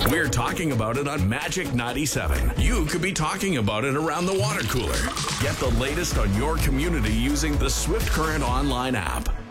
We're talking about it on Magic 97. You could be talking about it around the water cooler. Get the latest on your community using the Swift Current online app.